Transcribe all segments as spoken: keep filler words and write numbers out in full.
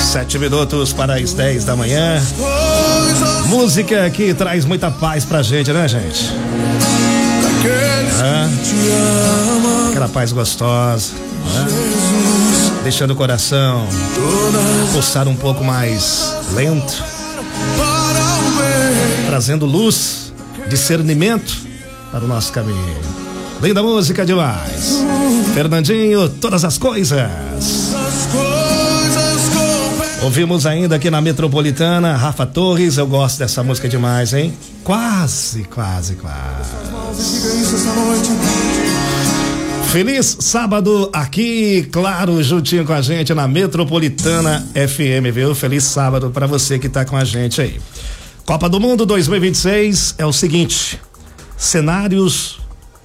Sete minutos para as dez da manhã. Música que traz muita paz pra gente, né, gente? Ah, aquela paz gostosa, né? Deixando o coração pulsar um pouco mais lento, trazendo luz, discernimento para o nosso caminho. Linda música demais. Fernandinho, todas as coisas. Ouvimos ainda aqui na Metropolitana, Rafa Torres, eu gosto dessa música demais, hein? Quase, quase, quase. Feliz sábado aqui, claro, juntinho com a gente na Metropolitana F M, viu? Feliz sábado pra você que tá com a gente aí. Copa do Mundo dois mil e vinte e seis é o seguinte, cenários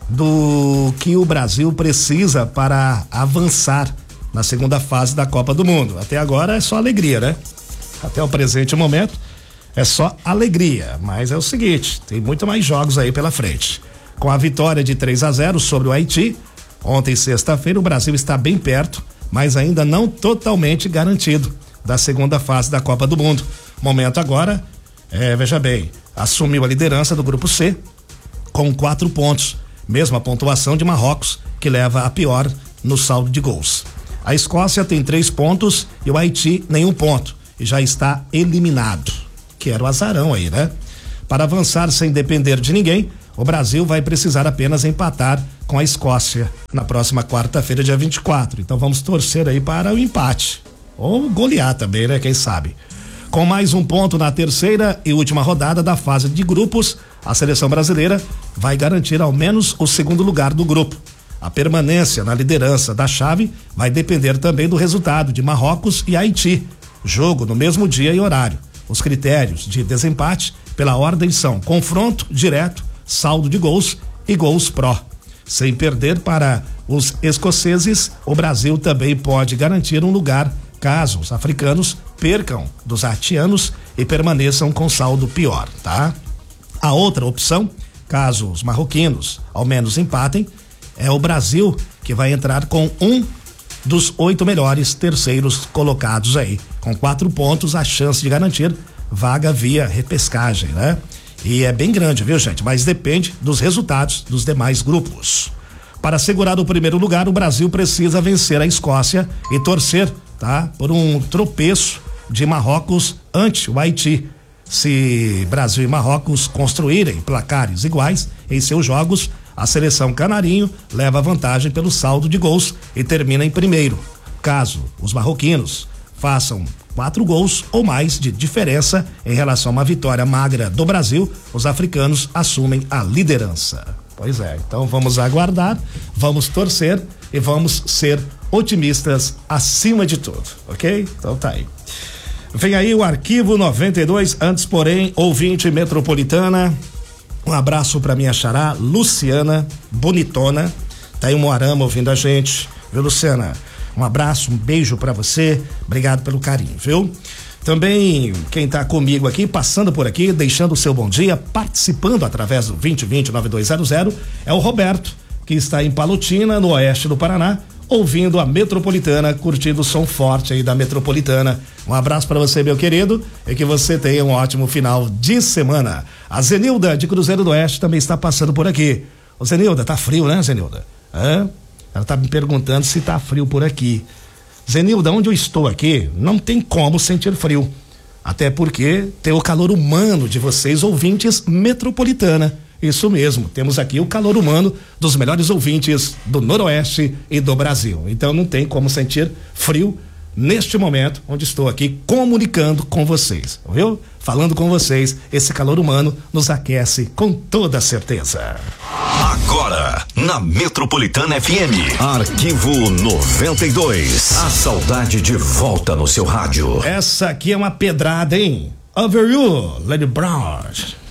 do que o Brasil precisa para avançar na segunda fase da Copa do Mundo. Até agora é só alegria, né? Até o presente momento é só alegria, mas é o seguinte, tem muito mais jogos aí pela frente. Com a vitória de três a zero sobre o Haiti, ontem sexta-feira, o Brasil está bem perto, mas ainda não totalmente garantido da segunda fase da Copa do Mundo. Momento agora, é, veja bem, assumiu a liderança do grupo C com quatro pontos, mesma pontuação de Marrocos, que leva a pior no saldo de gols. A Escócia tem três pontos e o Haiti nenhum ponto e já está eliminado, que era o azarão aí, né? Para avançar sem depender de ninguém, o Brasil vai precisar apenas empatar com a Escócia na próxima quarta-feira, dia vinte e quatro. Então vamos torcer aí para o empate ou golear também, né? Quem sabe? Com mais um ponto na terceira e última rodada da fase de grupos, a seleção brasileira vai garantir ao menos o segundo lugar do grupo. A permanência na liderança da chave vai depender também do resultado de Marrocos e Haiti, jogo no mesmo dia e horário. Os critérios de desempate pela ordem são confronto direto, saldo de gols e gols pró. Sem perder para os escoceses, o Brasil também pode garantir um lugar caso os africanos percam dos haitianos e permaneçam com saldo pior, tá? A outra opção, caso os marroquinos ao menos empatem, é o Brasil que vai entrar com um dos oito melhores terceiros colocados aí. Com quatro pontos, a chance de garantir vaga via repescagem, né? E é bem grande, viu, gente? Mas depende dos resultados dos demais grupos. Para assegurar o primeiro lugar, o Brasil precisa vencer a Escócia e torcer, tá? Por um tropeço de Marrocos ante o Haiti. Se Brasil e Marrocos construírem placares iguais em seus jogos, a seleção canarinho leva vantagem pelo saldo de gols e termina em primeiro. Caso os marroquinos façam quatro gols ou mais de diferença em relação a uma vitória magra do Brasil, os africanos assumem a liderança. Pois é, então vamos aguardar, vamos torcer e vamos ser otimistas acima de tudo, ok? Então tá aí. Vem aí o Arquivo noventa e dois, antes porém, ouvinte metropolitana. Um abraço pra minha xará, Luciana, bonitona, tá aí um Moarama ouvindo a gente, viu, Luciana? Um abraço, um beijo pra você, obrigado pelo carinho, viu? Também quem tá comigo aqui, passando por aqui, deixando o seu bom dia, participando através do vinte vinte, nove dois zero zero, é o Roberto, que está em Palotina, no oeste do Paraná, ouvindo a Metropolitana, curtindo o som forte aí da Metropolitana. Um abraço para você, meu querido, e que você tenha um ótimo final de semana. A Zenilda de Cruzeiro do Oeste também está passando por aqui. Ô Zenilda, tá frio, né, Zenilda? Hã? Ela tá me perguntando se tá frio por aqui. Zenilda, onde eu estou aqui, não tem como sentir frio. Até porque tem o calor humano de vocês, ouvintes Metropolitana. Isso mesmo, temos aqui o calor humano dos melhores ouvintes do Noroeste e do Brasil. Então não tem como sentir frio neste momento onde estou aqui comunicando com vocês, viu? Falando com vocês, esse calor humano nos aquece com toda certeza. Agora, na Metropolitana F M, Arquivo noventa e dois. A saudade de volta no seu rádio. Essa aqui é uma pedrada, hein? Over You, Lady Brown.